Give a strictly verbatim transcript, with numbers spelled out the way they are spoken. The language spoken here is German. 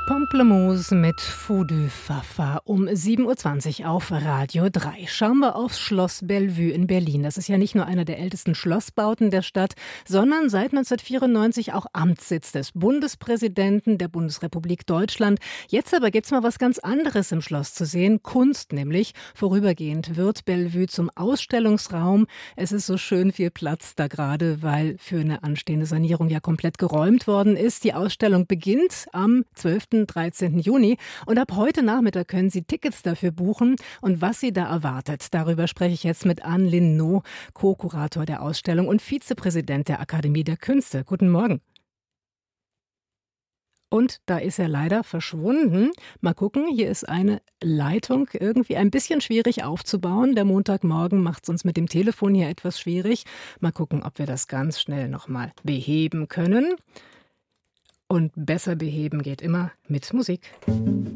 Pamplemousse mit Fou du Fafa um sieben Uhr zwanzig auf Radio drei. Schauen wir aufs Schloss Bellevue in Berlin. Das ist ja nicht nur einer der ältesten Schlossbauten der Stadt, sondern seit neunzehnhundertvierundneunzig auch Amtssitz des Bundespräsidenten der Bundesrepublik Deutschland. Jetzt aber gibt's mal was ganz anderes im Schloss zu sehen. Kunst nämlich. Vorübergehend wird Bellevue zum Ausstellungsraum. Es ist so schön viel Platz da gerade, weil für eine anstehende Sanierung ja komplett geräumt worden ist. Die Ausstellung beginnt am zwölften dreizehnten Juni. Und ab heute Nachmittag können Sie Tickets dafür buchen. Und was Sie da erwartet, darüber spreche ich jetzt mit Anne Lindenau, Co-Kurator der Ausstellung und Vizepräsident der Akademie der Künste. Guten Morgen. Und da ist er leider verschwunden. Mal gucken, hier ist eine Leitung irgendwie ein bisschen schwierig aufzubauen. Der Montagmorgen macht es uns mit dem Telefon hier etwas schwierig. Mal gucken, ob wir das ganz schnell nochmal beheben können. Und besser beheben geht immer mit Musik.